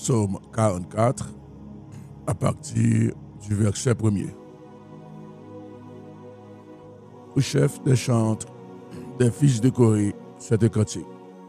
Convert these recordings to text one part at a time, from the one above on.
Psaume 44 à partir du verset 1er. Au chef des chantres des fils de Corée, cette cantique.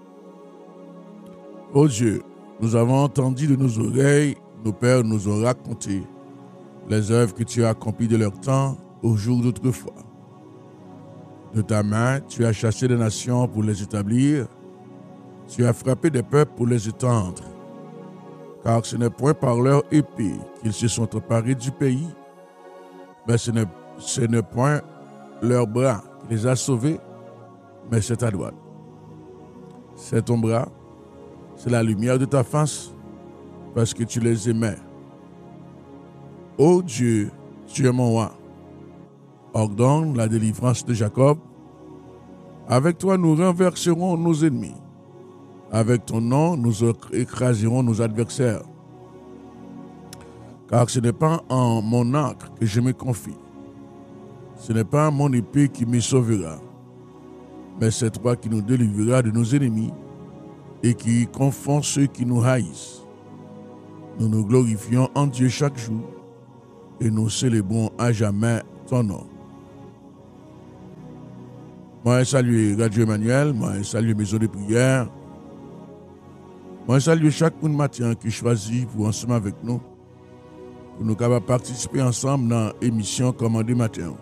Ô Dieu, nous avons entendu de nos oreilles, nos pères nous ont raconté les œuvres que tu as accomplies de leur temps au jour d'autrefois. De ta main, tu as chassé des nations pour les établir, tu as frappé des peuples pour les étendre. Car ce n'est point par leur épée qu'ils se sont emparés du pays, mais ce n'est point leur bras qui les a sauvés, mais c'est ta droite. C'est ton bras, c'est la lumière de ta face, parce que tu les aimais. Ô Dieu, tu es mon roi. Ordonne la délivrance de Jacob. Avec toi, nous renverserons nos ennemis. Avec ton nom, nous écraserons nos adversaires. Car ce n'est pas en mon arc que je me confie. Ce n'est pas mon épée qui me sauvera. Mais c'est toi qui nous délivreras de nos ennemis et qui confond ceux qui nous haïssent. Nous nous glorifions en Dieu chaque jour et nous célébrons à jamais ton nom. Moi, je salue Radio Emmanuel, moi, je salue Maison de prière. Moi, je salue chaque matin qui choisit pour ensemble avec nous, pour nous capables participer ensemble dans l'émission Commandé Matin.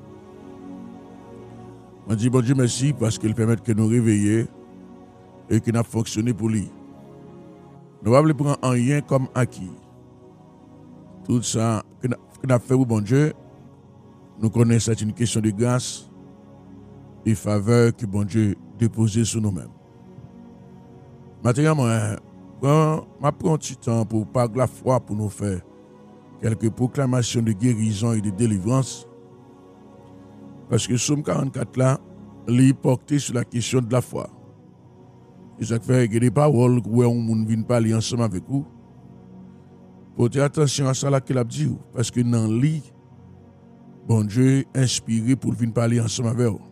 Je dis bon Dieu merci parce qu'il permet que nous réveiller et qu'il a fonctionné pour lui. Nous ne pouvons pas le prendre en rien comme acquis. Tout ça que nous avons fait pour bon Dieu, nous connaissons c'est une question de grâce et faveur que bon Dieu dépose sur nous-mêmes. Maintenant, je prends un petit temps pour parler de la foi pour nous faire quelques proclamations de guérison et de délivrance. Parce que Psaume 44 là, il est porté sur la question de la foi. Et ça fait que des paroles où on vient parler ensemble avec vous. Portez attention à ça là qu'il a dit. Parce que dans le lit, bon Dieu inspiré pour venir parler ensemble avec vous.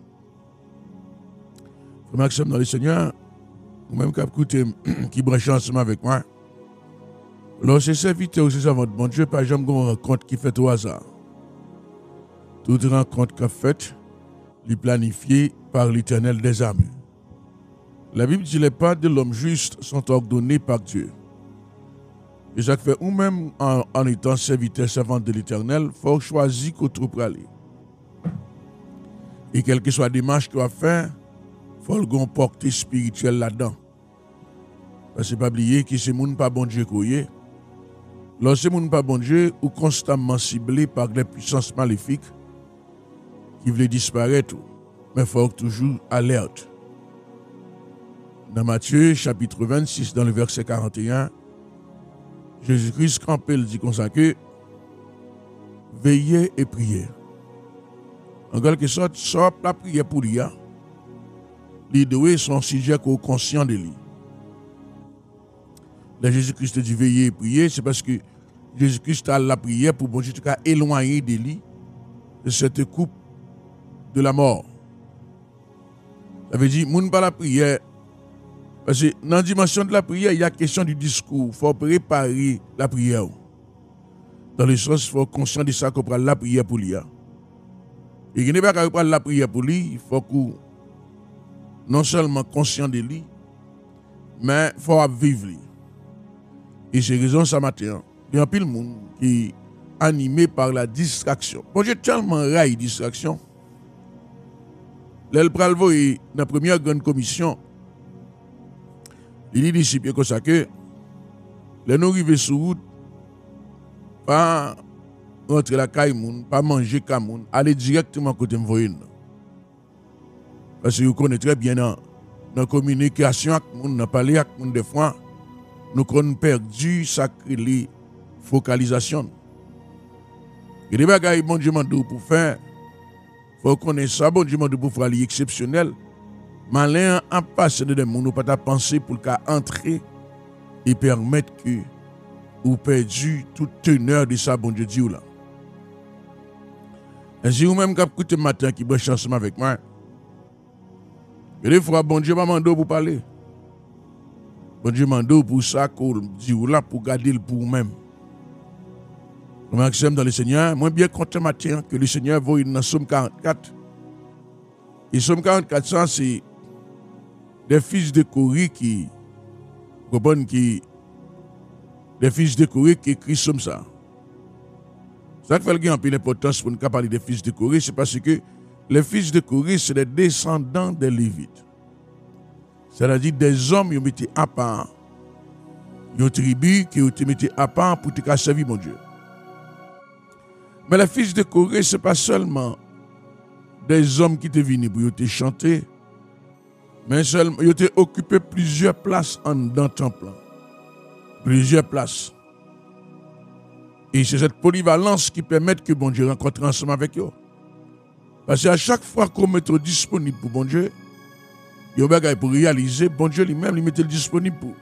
Frère Maxime dans le Seigneur, ou même qui branche ensemble avec moi. Lorsque serviteur ou servant de bon Dieu, pas jamais une rencontre qui fait au hasard. Toute rencontre qu'a faite, est planifiée par l'Éternel des armées. La Bible dit les pas de l'homme juste sont ordonnés par Dieu. Et ça fait ou même en étant serviteur servant de l'Éternel, il faut choisir qu'on trouve aller. Et quelle que soit la démarche qu'on va faire, il faut le porter spirituel là-dedans. Parce que pas oublier que c'est moun pas bon Dieu koye. Lorsque moun pas bon Dieu ou constamment ciblé par les puissances maléfiques qui veulent disparaître, mais il faut toujours alerte. Dans Matthieu chapitre 26, dans le verset 41, Jésus-Christ campé dit comme ça que veillez et priez. En quelque sorte, soit la prière pour lui, les deux sont sujets qu'on est conscient de lui. Là, Jésus-Christ dit veiller et prier, c'est parce que Jésus-Christ a la prière pour bon Dieu éloigner de lui de cette coupe de la mort. Ça veut dire, moun pas la prière, parce que dans la dimension de la prière, il y a question du discours. Il faut préparer la prière. Dans le sens, il faut être conscient de ça qu'on prend la prière pour lui. Et il n'est pas qu'à prendre la prière pour lui, il faut qu'on non seulement conscient de lui, mais il faut vivre lui. Et c'est raison ça matin. Il y a un pile monde qui est animé par la distraction. Bon, j'ai tellement raille distraction. L'el pral voye dans la première grande commission. Il dit disciple comme ça que les nous arriver sur route, pas rentrer la caille moun, pas manger camoun, aller directement côté m'voyer. Parce que vous connaissez très bien dans la communication avec moun, dans parler avec moun des fois, nous avons perdu sacré focalisation. Il y a des bagages bon Dieu m'a dit pour faire. Il faut connaître ça, bon Dieu m'a dit pour faire exceptionnel. Malin en passant de monde, nous pas ta penser pour qu'à entrer et permettre que ou perdu toute teneur de ça, bon Dieu dit là. Et si vous même qui écoutez matin qui branche ensemble avec moi, et des fois bon Dieu m'a demandé pour parler. Bon Dieu mando pour ça qu'on dit là pour garder le pour vous-même. Maxime dans le Seigneur, moi bien content matin que le Seigneur voit dans Somme 44. Et Somme 44, ça c'est des fils de Corée qui des fils de Corée qui écrit Somme ça. Ça fait qu'il y a un peu d'importance pour nous parler des fils de Corée, c'est parce que les fils de Corée, c'est des descendants des Lévites. C'est-à-dire des hommes qui ont été à part. Ils ont tribu qui ont été mis à part pour te servir mon Dieu. Mais les fils de Corée, ce n'est pas seulement des hommes qui étaient venus pour te chanter, mais seulement ils ont occupé plusieurs places dans le temple. Plusieurs places. Et c'est cette polyvalence qui permet que bon Dieu rencontre ensemble avec eux. Parce qu'à chaque fois qu'on met disponible pour bon Dieu, il y a un bagage pour réaliser, bon Dieu lui-même, il mettait disponible pour.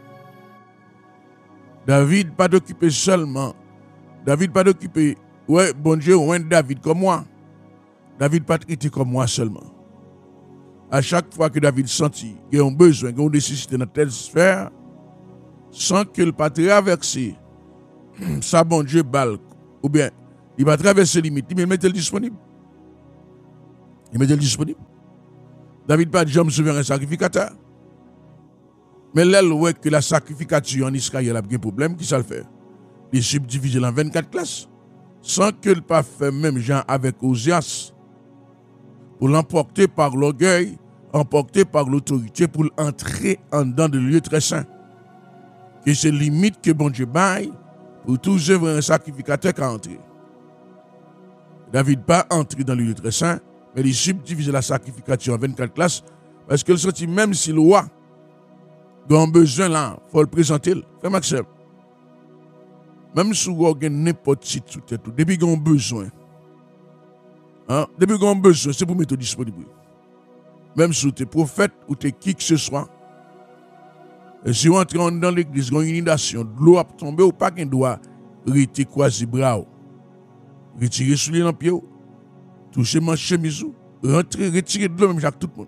David, pas d'occuper seulement. David, pas d'occuper. Ouais, bon Dieu, ouais, David comme moi. David, pas traité comme moi seulement. À chaque fois que David sentit qu'il a un besoin, qu'il a une nécessité dans telle sphère, sans qu'il pas traverser ça, bon Dieu, balle, ou bien il va traverser les limites, il met le disponible. Il met le disponible. David pas de jamais souverain sacrificateur. Mais là, ouais que la sacrificature en Israël a un problème, qui ça le fait? Il subdivise en 24 classes, sans qu'il pas fait même gens avec Osias, pour l'emporter par l'orgueil, emporter par l'autorité, pour entrer en dedans de lieu très saint. Et c'est limite que bon Dieu baille pour tous œuvres un sacrificateur qui a entré. David pas entré dans le lieu très saint, mais il subdivise la sacrification en 24 classes, parce qu'il sentit même si le roi a besoin là, il faut le présenter. Fais Maxime. Même si vous avez n'importe qui sous tête, depuis qu'on a besoin, depuis qu'on a besoin, c'est pour mettre disponible. Même si tu es prophète ou tu es qui que ce soit, et si vous entrez dans l'église, vous avez une inondation, de l'eau a tombé ou pas qu'un doit retirer croiser bras, retirer sous les pieds, toucher ma chemise, rentrer, retirer de l'eau même avec tout le monde.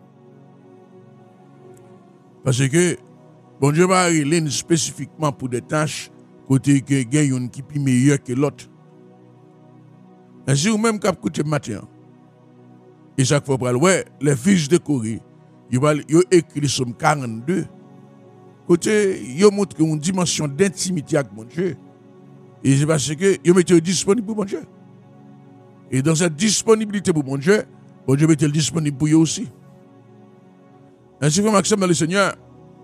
Parce que bon Dieu va aller spécifiquement pour des tâches côté que gagne une qui est meilleure que l'autre. Et si vous même cap côté matin, et chaque fois ouais, les fils de Corée, ils ont écrit le Somme 42. Côté, ils montrent une dimension d'intimité avec mon Dieu. Et c'est parce que ils mettent disponible pour mon Dieu. Et dans cette disponibilité pour mon Dieu met disponible pour eux aussi. Ainsi que Maxime dans le Seigneur,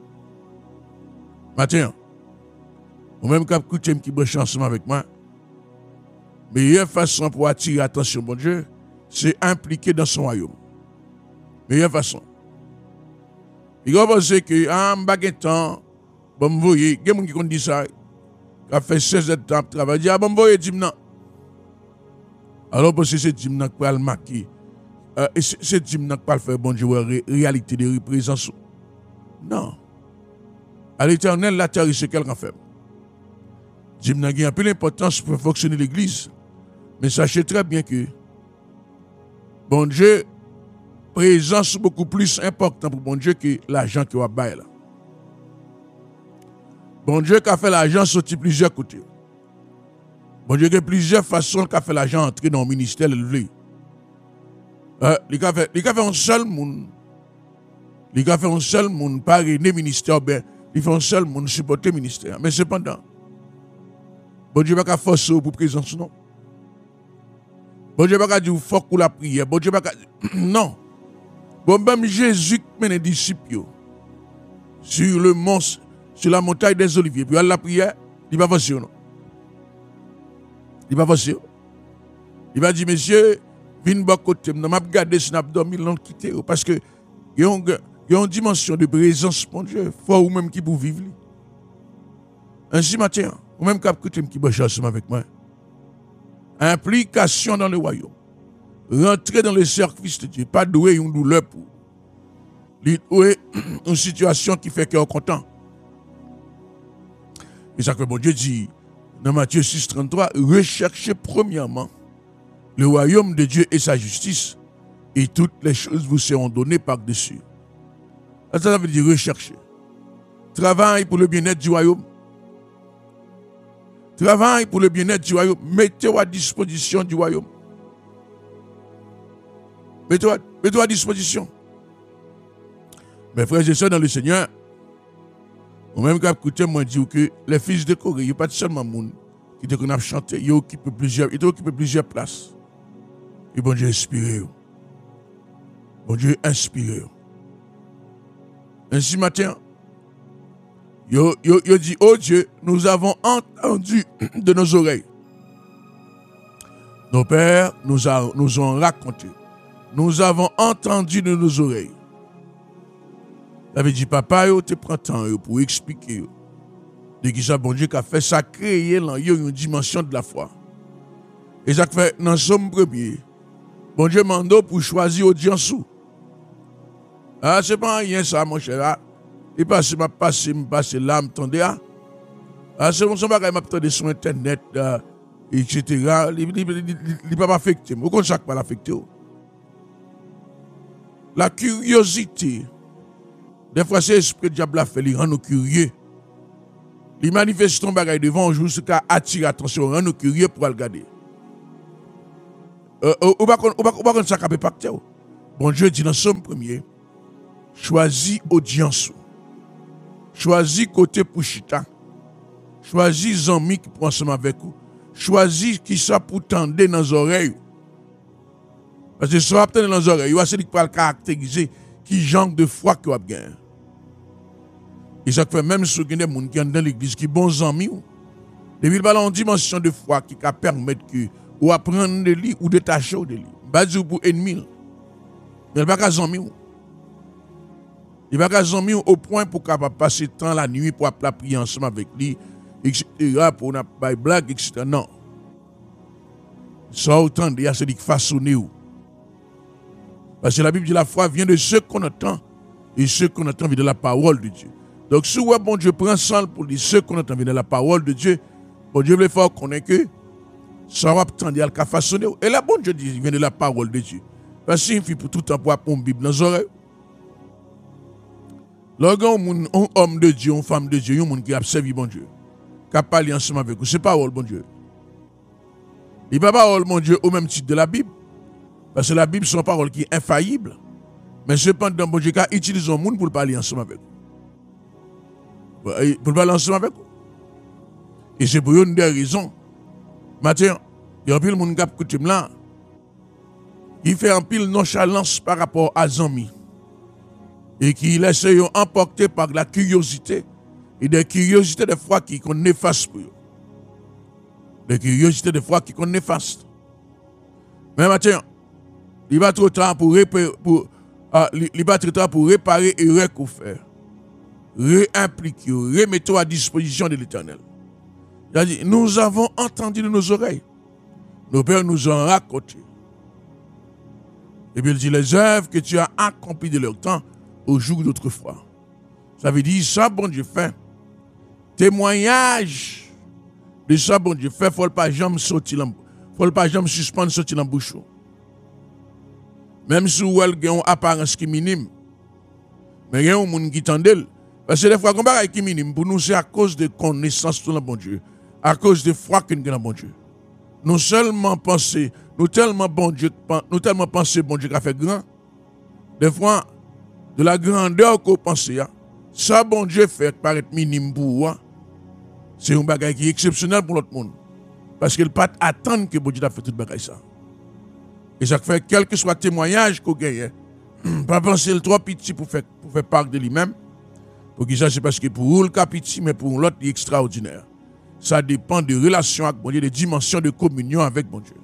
matin, ou même cap coutume qui branche ensemble avec moi, meilleure façon pour attirer l'attention, mon Dieu, c'est impliquer dans son royaume. Meilleure façon. Il va penser que, temps, bon, vous voyez, il y a des gens qui disent ça, qui a fait 16 ans de travail, il dit, bon, vous voyez, Dimna. Alors, parce que c'est Dimna qui va le marquer, c'est Dimna qui va le faire, bon Dieu, réalité de représentation. Non. À l'éternel, la terre, c'est quelqu'un fait. Dimna a un peu d'importance pour fonctionner l'église, mais sachez très bien que, bon Dieu, présence beaucoup plus importante pour bon Dieu que l'argent qui va bailler là. Bon Dieu qui a fait l'argent sortir plusieurs côtés. Bon Dieu qui a plusieurs façons qui a fait l'argent entrer dans le ministère élevé. Il a fait un seul monde. Il a fait un seul monde parrainer ministère, ben, il fait un seul monde supporter ministère. Mais cependant, bon Dieu va forcer pour présence non. Bon Dieu va dire faut pour la prière. Bon Dieu va non. Bon, même Jésus mène les disciples sur le mont, sur la montagne des Oliviers, puis à la prière, il va passer non. Il va passer. Il va dire, monsieur, viens de côté, je vais regarder si je vais dormir, je vais quitter. Parce que il y a une dimension de présence, mon Dieu, faut ou même qui pour vivre. Ainsi, matin, ou même qui bosse ensemble avec moi. Implication dans le royaume. Rentrer dans le service de Dieu, pas douer une douleur pour une situation qui fait qu'on est content. Et ça que bon Dieu dit dans Matthieu 6, 33, recherchez premièrement le royaume de Dieu et sa justice, et toutes les choses vous seront données par-dessus. Ça veut dire rechercher. Travaille pour le bien-être du royaume. Travaille pour le bien-être du royaume. Mettez-vous à disposition du royaume. Mettez-vous à disposition. Mes frères et sœurs dans le Seigneur, ou même quand écoutez moi dire que les fils de Corée, il n'y a pas seulement monde qui te connaissent chanter, ils occupent plusieurs places. Et bon Dieu inspiré. Bon Dieu inspiré. Ainsi matin, yo dit, oh Dieu, nous avons entendu de nos oreilles. Nos pères nous ont raconté. Nous avons entendu de nos oreilles. Ça veut dire, papa, yo te prend temps pour expliquer. De qui ça, bon Dieu, qui a fait ça, créer une dimension de la foi. Et ça fait, dans Somme premier, bon Dieu mando pour choisir audience. Ah, c'est pas rien ça, mon cher. Il passe, m'a passé là, m'tendez. Ah, c'est bon, ça va m'attendre sur Internet, etc. Il va pas affecter. Au contraire, ça va l'affecter. La curiosité, des fois, c'est l'esprit diable a fait, il rend nous curieux. Il manifeste ton bagage devant un jour, ce qui attire l'attention, rend nous curieux pour le regarder. Ou pas ça peut pacter. Bon Dieu dit dans Somme premier, choisis audience. Choisis côté pour chita. Choisis amis qui prend ensemble avec vous. Choisis qui ça pour tendre dans les oreilles. Parce que ça va tendre dans les oreilles, c'est ce qui va le caractériser qui genre de foi que vous avez gagné. Et ça fait même si vous avez des gens qui sont dans l'église qui sont bons amis. Depuis le ballon, une dimension de foi qui va permettre que ou apprendre de lui ou détacher de lui. Pas dire pour ennemi. Il va pas amis. Il va pas amis au point pour capable passer temps la nuit pour la prier ensemble avec lui, etc. pour n'a pas blague, etc. Non. Ça autant de c'est de façonner. Parce que la Bible dit la foi vient de ce qu'on entend et ce qu'on entend vient de la parole de Dieu. Donc si ouais, bon Dieu prend ça pour dire ce qu'on entend vient de la parole de Dieu, bon Dieu veut faire connaître que ça va attendre à façonner. Et là, bon Dieu dit, il vient de la parole de Dieu. Parce qu'il fait pour tout le temps pour apprendre la Bible dans les oreilles. Lorsqu'un homme de Dieu, une femme de Dieu, un monde qui a servi bon Dieu, qui a parlé ensemble avec vous, c'est parole bon Dieu. Il n'y a pas parole bon Dieu au même titre de la Bible. Parce que la Bible, c'est une parole qui est infaillible. Mais cependant, bon Dieu utilise un monde pour parler ensemble avec vous. Pour parler ensemble avec vous. Et c'est pour une des raisons. Matin, il y a un pile monde qui a écouté là. Il fait un pile nonchalance par rapport à Zami. Et qui laisse emporter par la curiosité. Et des curiosités de foi qui sont néfastes pour eux. Des curiosités de foi qui sont néfastes. Mais matin, il va trop tard pour réparer et recouvrir. Réimpliquer, remettre à disposition de l'Éternel. Il a dit, nous avons entendu de nos oreilles. Nos pères nous ont raconté. Et puis il dit, les œuvres que tu as accomplies de leur temps au jour d'autrefois. Ça veut dire, ça, bon Dieu fait. Témoignage de ça, bon Dieu fait, il ne faut pas jamais sortir, il ne faut pas jamais suspendre sortir dans la bouche. Même si vous avez une apparence qui est minime. Mais il y a un monde qui tend d'elle. Parce que des fois, quand qui est minime, pour nous, c'est à cause de connaissance de bon Dieu. À cause de foi que nous avons dans bon Dieu. Nous tellement penser bon Dieu qui a fait grand. Des fois, de la grandeur qu'on pense, ça bon Dieu fait paraître minime pour vous. C'est un bagage qui est exceptionnel pour l'autre monde. Parce qu'il ne peut pas attendre que bon Dieu a fait tout bagage ça. Et ça fait quel que soit le témoignage qu'on gagne, pas penser le trop petit pour faire part de lui-même. Pour que ça, c'est parce que pour vous, le cas petit, mais pour l'autre, il est extraordinaire. Ça dépend de relations avec bon Dieu, des dimensions de communion avec bon Dieu.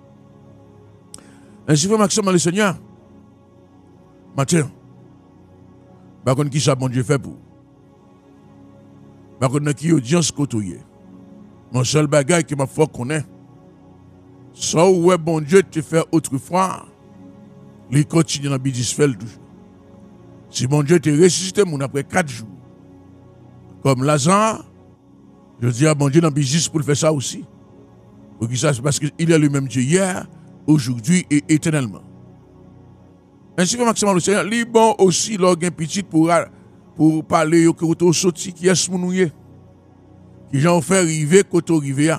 Ainsi, frère Maxime, dans le Seigneur, matin, par contre, qui ça, bon Dieu fait pour vous? Par contre, qui audience côtoyer? Mon seul bagage que ma foi connaît, ça où bon Dieu te fait autrefois, il continue dans Bidisfel toujours. Si bon Dieu te ressuscité mon après 4 jours, comme Lazare, je dis à bon Dieu dans Bidis pour faire ça aussi. Pour qu'il sache parce qu'il est le même Dieu hier, aujourd'hui et éternellement. Ainsi que Maxime le Seigneur, il bon aussi l'organe petit pour pour parler yo que vous sorti qui est moun ouye. Qui j'en fait river côté river.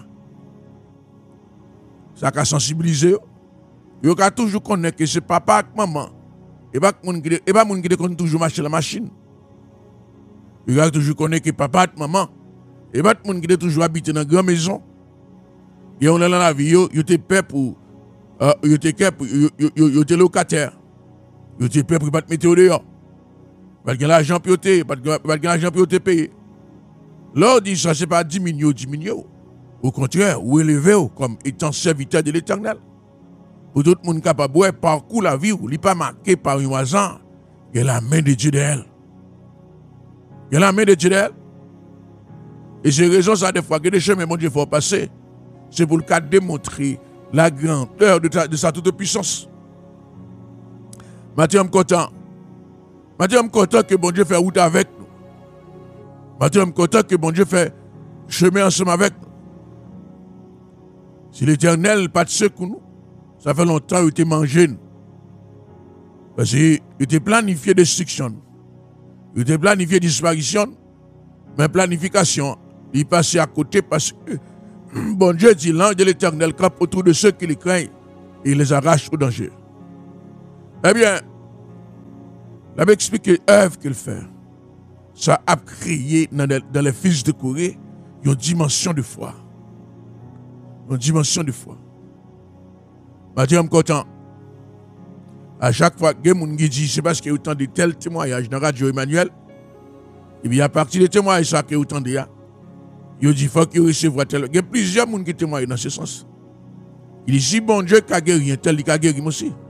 Ça a sensibiliser yo. Yo ka toujours connaître que c'est papa et maman. Et pas moun qui connaît toujours marcher la machine. Yo ka toujours connaître que papa et maman. Et pas moun qui toujours habiter dans grande maison. Et on est dans la vie yo te paix pour yo te locataire. Yo te paix pour pas te mettre au dehors. Pas de l'argent pour te payer. Là, on dit ça, c'est pas diminuer. Au contraire, ou élever comme étant serviteur de l'Éternel. Pour tout le monde capable de parcourir la vie, il n'est pas marqué par un hasard. Il y a la main de Dieu d'elle. Il y a la main de Dieu d'elle. Et c'est raison ça des fois que des chemins, mon Dieu, faut passer. C'est pour le cas de démontrer la grandeur de sa toute puissance. Mathieu, je suis content. Mathieu, je suis content que bon Dieu fait route avec nous. Mathieu, je suis content que bon Dieu fait chemin ensemble avec nous. Si l'Éternel n'est pas de secours nous, ça fait longtemps qu'il était mangé. Parce qu'il était planifié destruction. Il était planifié disparition. Mais planification, il passait à côté parce que bon Dieu dit l'ange de l'Éternel campe autour de ceux qui les craignent et il les arrache au danger. Eh bien, il m'a expliqué l'œuvre qu'il fait. Ça a créé dans les fils de Corée une dimension de foi. Une dimension de foi. Je suis content. À chaque fois que quelqu'un dit, c'est parce qu'il y a autant de tels témoignages dans Radio Emmanuel. Et bien, à partir des témoignages, ça qu'il y a autant de gens. Il dit, il faut qu'il recevra tel. Il y a plusieurs personnes qui témoignent dans ce sens. Il dit, si bon Dieu a guéri un tel, il a guéri moi aussi.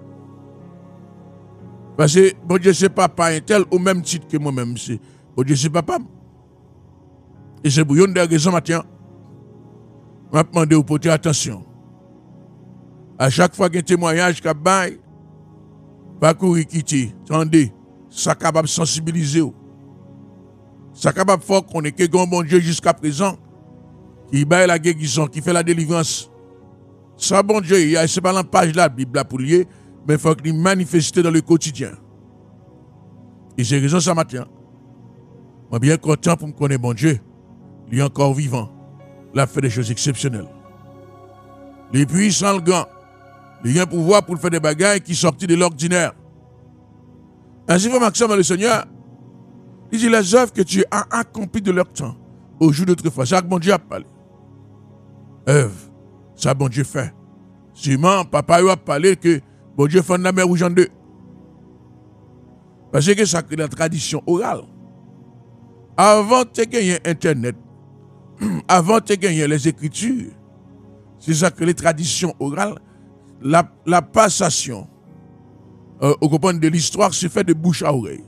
Parce que bon Dieu, c'est papa un tel au même titre que moi-même. Bon Dieu, c'est papa. Et c'est pour une des raisons maintenant. Je vais demander au porter attention. À chaque fois qu'il y a un témoignage qui baille, pas courir quitter. Attendez, ça capable de sensibiliser. Ça capable de faire qu'on est que bon Dieu jusqu'à présent, qui baille la guérison, qui fait la délivrance. Ça, bon Dieu, c'est pas dans la page de la Bible pour lier, mais il faut qu'il manifeste dans le quotidien. Et c'est raison ça matin. Je suis bien content pour me connaître bon Dieu. Il est encore vivant. Il a fait des choses exceptionnelles. Les puissants, le grand. Il a un pouvoir pour faire des bagailles qui sortent de l'ordinaire. Ainsi, frère Maxime, le Seigneur, il dit les œuvres que tu as accomplies de leur temps, au jour d'autrefois. C'est ça que bon Dieu a parlé. Œuvre, ça bon Dieu fait. Sûrement, papa a parlé que bon Dieu fait la mer rouge en deux. Parce que ça crée la tradition orale. Avant de gagner Internet, avant de gagner les Écritures, c'est ça que les traditions orales, la passation au copain de l'histoire se fait de bouche à oreille.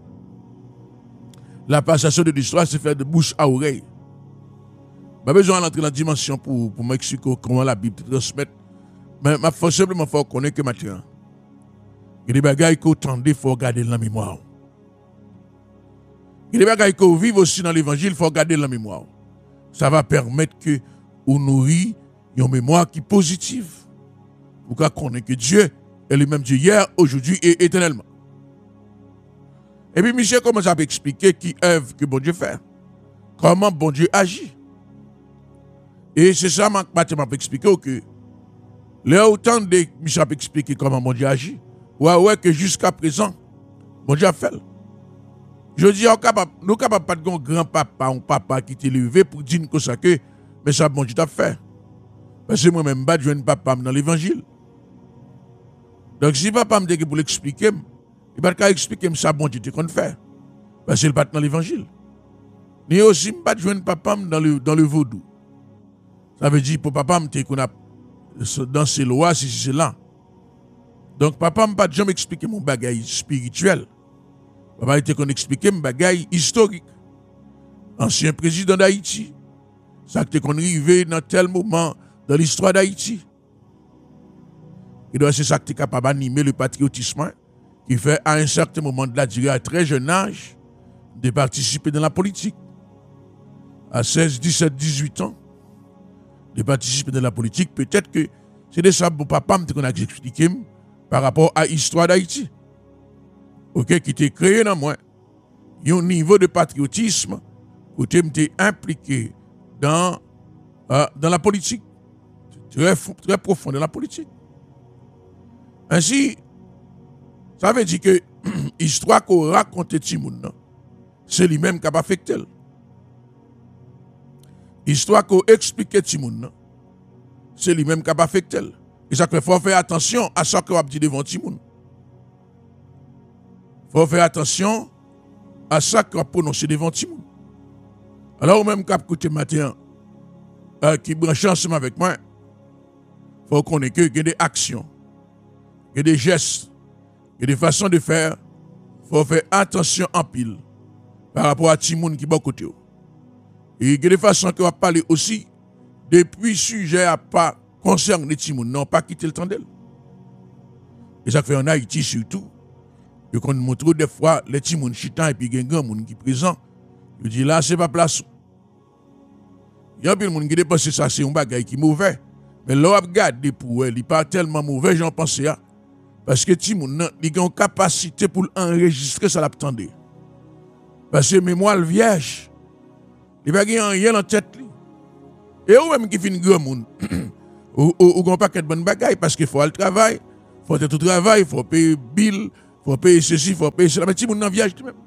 La passation de l'histoire se fait de bouche à oreille. Pas besoin d'entrer dans la dimension pour m'expliquer comment la Bible transmet. Mais il faut simplement connaître que maintenant, il y a des bagailles qu'on tente, il faut garder dans la mémoire. Il y a des bagailles qu'on vive aussi dans l'évangile, il faut garder dans la mémoire. Ça va permettre que on nourrit une mémoire qui est positive. Pour qu'on connaisse que Dieu est le même Dieu hier, aujourd'hui et éternellement. Et puis Michel commence à expliquer qui œuvre que bon Dieu fait. Comment bon Dieu agit. Et c'est ça que m'a expliqué que là autant de Michel a expliqué comment bon Dieu agit. Ouais que jusqu'à présent, bon Dieu a fait. Je dis, nous ne sommes pas de grand-papa ou papa qui t'est levé pour dire que ça que, mais ça bon Dieu t'a fait. Parce que moi-même, je ne suis pas papa dans l'évangile. Donc si papa me dit pour l'expliquer, il va pas expliquer ça bon Dieu qu'on fait. Parce qu'il n'est pas dans l'évangile. Ni aussi, je ne suis pas papa dans le vaudou. Ça veut dire pour papa me qu'on a dans ces lois, si c'est là. Donc papa ne m'a pas jamais expliqué mon bagage spirituel. Papa était qu'on expliquait mon bagage historique. Ancien président d'Haïti. Ça que qu'on arrivé dans tel moment dans l'histoire d'Haïti. Et c'est ça que tu es capable d'animer le patriotisme qui fait à un certain moment de la durée, à un très jeune âge, de participer dans la politique. À 16, 17, 18 ans, de participer dans la politique. Peut-être que c'est de ça que mon papa m'a expliqué par rapport à l'histoire d'Haïti. Ok, qui était créé dans moi. un niveau de patriotisme où tu es impliqué dans la politique, très profond dans la politique. Ainsi, ça veut dire que l'histoire qu'on raconte Timoun, c'est lui-même qui a affecté. L'histoire qu'on explique Timoun, c'est lui-même qui a affecté. Et ça fait faut faire attention à ce qu'on a dit devant Timoun. Il faut faire attention à ça qu'on a prononcé devant Timoun. Alors, même quand écouté matin, qui branche ensemble avec moi, il faut qu'on ait que des actions, que des gestes, que des façons de faire. Il faut faire attention en pile par rapport à Timoun qui est bon côté. Et il y a des façons qu'on va parler aussi depuis le sujet à pas concerner Timoun, non pas quitter le temps d'elle. Et ça fait en Haïti surtout, et qu'on montre des fois les Timoun chitan et puis il y a un grand monde qui est présent. Je dis là, c'est pas place. Il y a un peu de monde qui dépense ça, c'est un bagage qui est mauvais. Mais là, on regarde pour elle, il n'est pas tellement mauvais, j'en pensais. Parce que Timoun, il a une capacité pour enregistrer ça l'attendait. Parce que mémoire vierge, il va gagner rien dans la tête. Et ou même qui fait une grand monde, ou qu'on pas de bonnes bagailles, parce qu'il faut aller travail, il faut être au travail, il faut payer bill, il faut payer ceci, il faut payer cela. Mais Timoun dans vierge même.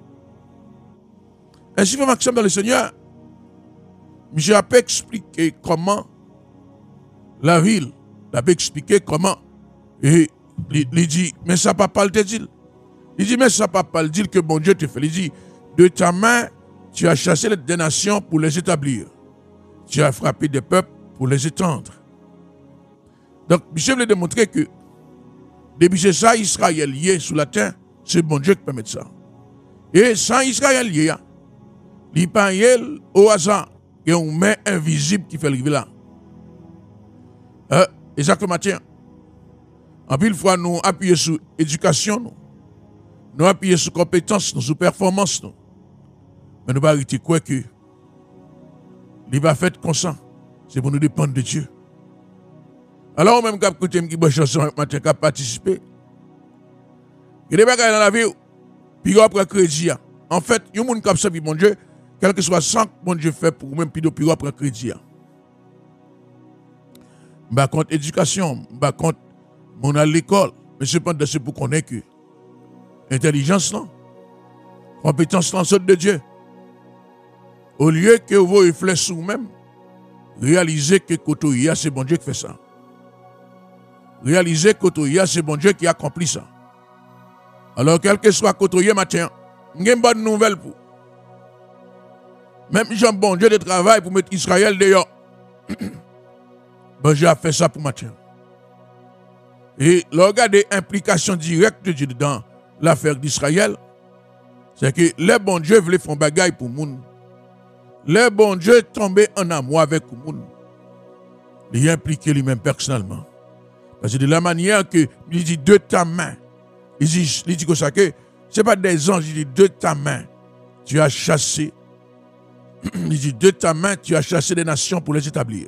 Ainsi, frère Maxime dans le Seigneur, je vais expliquer comment la ville, je vais expliquer comment, et il dit, mais ça papa le dit. Il dit, mais ça papa le dit que bon Dieu te fait. Il dit, de ta main, tu as chassé des nations pour les établir. Tu as frappé des peuples pour les étendre. Donc, je voulais démontrer que, depuis que ça, Israël lié sous la terre, c'est bon Dieu qui permet ça. Et sans Israël lié, il n'y a pas au hasard, il y a une main invisible qui fait arriver là. Exactement, tiens. En pile fois, nous appuyons sur l'éducation, nous appuyons sur compétences, sur performance. Mais nous ne pouvons pas arrêter quoi que il va faire comme ça. C'est pour nous dépendre de Dieu. Alors, même quand vous avez une chanson avec matin, qui participer, il y a des choses dans la vie, puis il prend crédit. En fait, il y a des gens qui ont servi mon Dieu, quel que soit ça que mon Dieu fait pour même, puis il prend crédit. Par contre, éducation, par contre, on a l'école, mais cependant, c'est pour qu'on ait que intelligence, non? Compétence, non, sorte de Dieu. Au lieu que vous réfléchissez sur vous-même, réalisez que Kotoya, c'est bon Dieu qui fait ça. Réalisez que Kotoya, c'est bon Dieu qui accomplit ça. Alors, quel que soit Kotoya matin, j'ai une bonne nouvelle pour vous. Même si j'ai un bon Dieu de travail pour mettre Israël dehors, ben, j'ai fait ça pour matin. Et regardez l'implication directe de Dieu dans l'affaire d'Israël, c'est que les bons dieux voulaient faire un bagaille pour le monde. Les bons dieux tombaient en amour avec le monde. Il est impliqué lui-même personnellement. Parce que de la manière que il dit de ta main, il dit comme ça que ce n'est pas des anges, il dit de ta main, tu as chassé. Il dit de ta main, tu as chassé des nations pour les établir.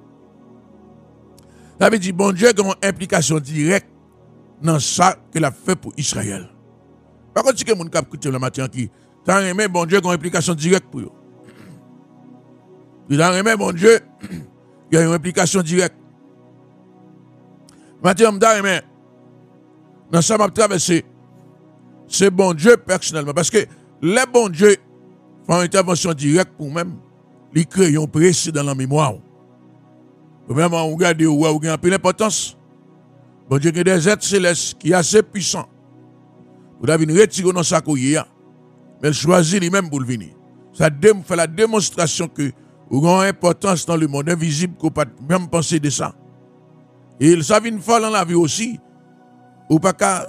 Ça veut dire, bon Dieu a une implication directe dans ça qu'il a fait pour Israël. Par contre, si quelqu'un qui a écouté le matin qui a aimé, bon Dieu a une implication directe pour eux. Il a aimé, bon Dieu, il y a une implication directe. Matin, je a aimé, dans ça, m'a traversé, c'est bon Dieu personnellement. Parce que les bons dieux font une intervention directe pour même, ils créent un précis dans la mémoire. Premièrement, on regarde où il y a un peu d'importance. Bon Dieu, il y a des êtres célestes qui sont assez puissants. Vous avez une retirée dans sa couille, mais il choisit lui-même pour le venir. Ça fait la démonstration que vous avez une importance dans le monde invisible qu'on ne peut pas même penser de ça. Et il savent une fois dans la vie aussi, ou pas qu'à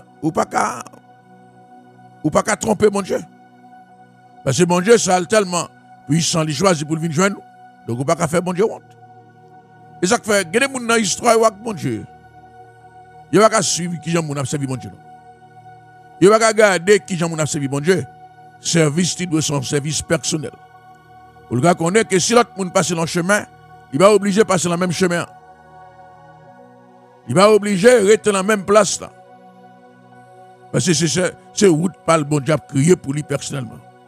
tromper mon Dieu. Parce que mon Dieu, ça a tellement puissant, il choisit pour venir joindre nous. Donc, vous ne pouvez pas faire mon Dieu honte. Et ça fait, il y a des gens dans l'histoire avec mon Dieu. Il n'y a pas qu'à suivre qui j'aime mon servi mon Dieu. Il n'y a pas qu'à garder qui j'aime mon servi mon Dieu. Service, il doit son service personnel. Pour le gars qu'on est que si l'autre monde passe dans le chemin, il va obliger de passer dans le même chemin. Il va obliger de rester dans la même place là. Parce que c'est route par le bon Dieu crier pour lui personnellement.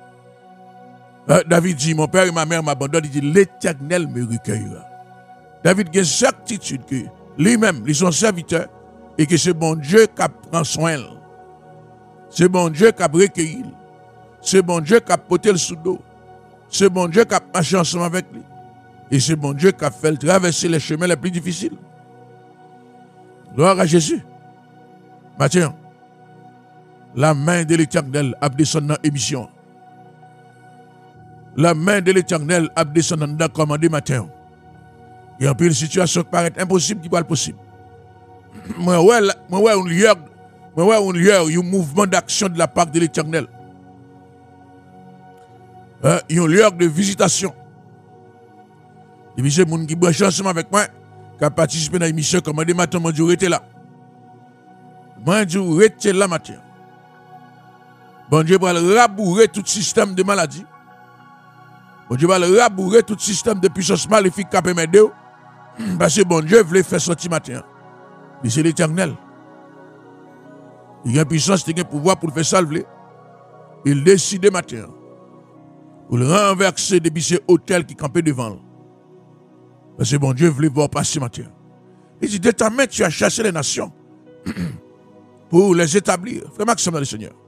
David dit, mon père et ma mère m'abandonnent, il dit, l'Éternel me recueillera. David a certitude que lui-même, il est son serviteur, et que c'est bon Dieu qui prend soin. C'est bon Dieu qui a recueilli. C'est bon Dieu qui a porté le sous dos. C'est bon Dieu qui a marché ensemble avec lui. Et c'est bon Dieu qui a fait traverser les chemins les plus difficiles. Gloire à Jésus. Mathieu, la main de l'Éternel a descendu dans l'émission. La main de l'Éternel a descendu dans le commandé matin. Il y a une situation qui paraît impossible qui peut être possible. Moi, ouais, on lueur, un mouvement d'action de la part de l'Éternel. Il y a une lueur de visitation. Et puis, c'est les gens qui branchent ensemble avec moi, qui a participé dans l'émission, commandé matin, moi, je suis là. Moi, je suis là matin. Bon Dieu va rabourer tout système de maladie. Bon Dieu va rabourer tout système de puissance maléfique qui peut m'aider. Parce que bon Dieu voulait faire sortir matin. Mais c'est l'Éternel. Il y a une puissance, il y a un pouvoir pour le faire salver. Il décide matin pour le renverser depuis ces hôtels qui campaient devant. Parce que bon Dieu voulait voir passer matin. Il dit, de ta main, tu as chassé les nations pour les établir. Frère Maxime dans le Seigneur.